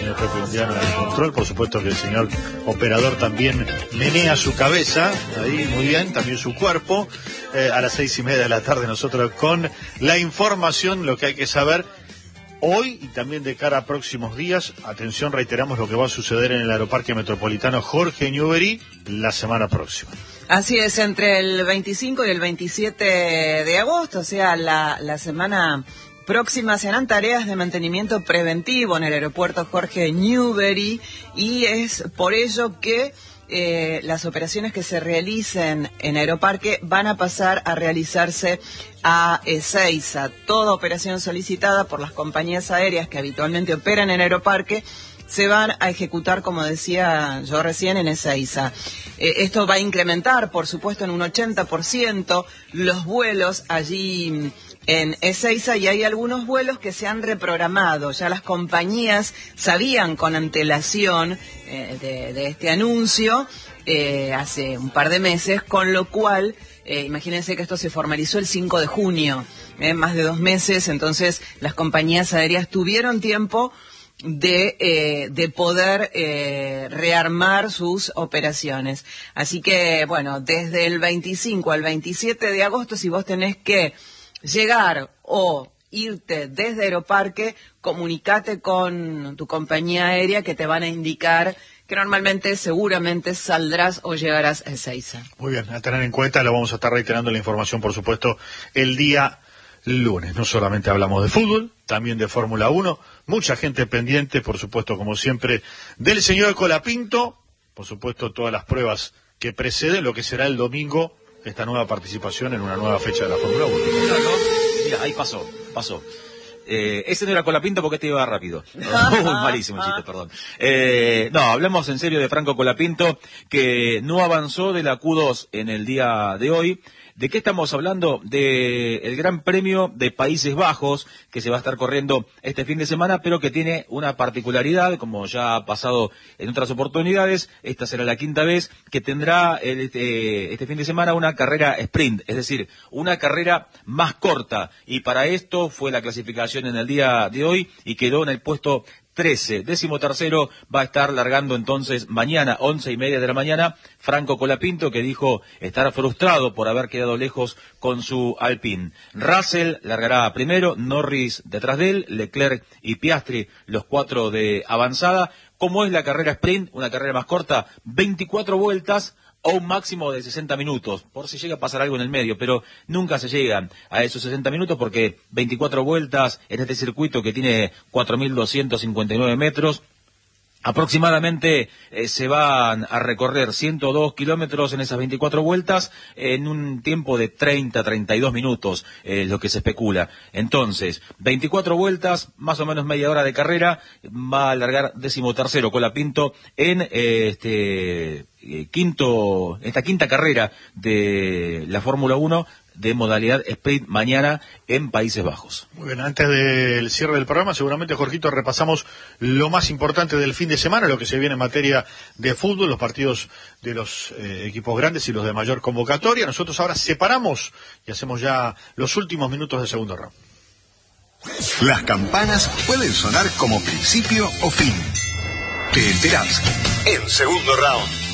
señor Pepe Indiano en el control. Por supuesto que el señor operador también menea su cabeza, ahí muy bien, también su cuerpo. A las 6:30 de la tarde nosotros con la información, lo que hay que saber hoy y también de cara a próximos días. Atención, reiteramos lo que va a suceder en el Aeroparque Metropolitano Jorge Newbery la semana próxima. Así es, entre el 25 y el 27 de agosto, o sea, la semana próxima, se harán tareas de mantenimiento preventivo en el aeropuerto Jorge Newbery, y es por ello que las operaciones que se realicen en Aeroparque van a pasar a realizarse a Ezeiza. Toda operación solicitada por las compañías aéreas que habitualmente operan en Aeroparque se van a ejecutar, como decía yo recién, en Ezeiza. Esto va a incrementar, por supuesto, en un 80% los vuelos allí en Ezeiza, y hay algunos vuelos que se han reprogramado. Ya las compañías sabían con antelación de este anuncio hace un par de meses, con lo cual, imagínense que esto se formalizó el 5 de junio, más de 2 meses, entonces las compañías aéreas tuvieron tiempo de poder rearmar sus operaciones. Así que, bueno, desde el 25 al 27 de agosto, si vos tenés que llegar o irte desde Aeroparque, comunicate con tu compañía aérea, que te van a indicar que normalmente, seguramente, saldrás o llegarás a Ezeiza. Muy bien, a tener en cuenta, lo vamos a estar reiterando la información, por supuesto, el día lunes. No solamente hablamos de fútbol, también de Fórmula 1, mucha gente pendiente, por supuesto, como siempre, del señor Colapinto, por supuesto, todas las pruebas que preceden lo que será el domingo, esta nueva participación en una nueva fecha de la Fórmula 1. Mira, ahí pasó. Ese no era Colapinto porque este iba rápido. Malísimo chiste, perdón. No, hablamos en serio de Franco Colapinto, que no avanzó de la Q2 en el día de hoy. ¿De qué estamos hablando? El Gran Premio de Países Bajos, que se va a estar corriendo este fin de semana, pero que tiene una particularidad, como ya ha pasado en otras oportunidades. Esta será la 5ª vez que tendrá este fin de semana una carrera sprint, es decir, una carrera más corta. Y para esto fue la clasificación en el día de hoy y quedó en el puesto 13. 13º va a estar largando entonces mañana, 11:30 de la mañana, Franco Colapinto, que dijo estar frustrado por haber quedado lejos con su Alpine. Russell largará primero, Norris detrás de él, Leclerc y Piastri, los 4 de avanzada. ¿Cómo es la carrera sprint? Una carrera más corta, 24 vueltas, o un máximo de 60 minutos, por si llega a pasar algo en el medio, pero nunca se llegan a esos 60 minutos porque 24 vueltas en este circuito que tiene 4.259 metros, aproximadamente se van a recorrer 102 kilómetros en esas 24 vueltas en un tiempo de 32 minutos, lo que se especula. Entonces, 24 vueltas, más o menos media hora de carrera, va a largar 13º Colapinto en esta quinta carrera de la Fórmula 1 de modalidad sprint mañana en Países Bajos. Muy bien, antes del cierre del programa, seguramente, Jorgito, repasamos lo más importante del fin de semana, lo que se viene en materia de fútbol, los partidos de los equipos grandes y los de mayor convocatoria. Nosotros ahora separamos y hacemos ya los últimos minutos del segundo round. Las campanas pueden sonar como principio o fin. Te enterás en segundo round.